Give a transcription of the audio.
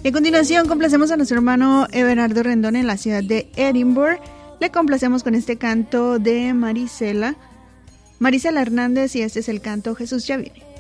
Y a continuación complacemos a nuestro hermano Everardo Rendón en la ciudad de Edinburgh. Le complacemos con este canto de Marisela Hernández, y este es el canto Jesús ya viene.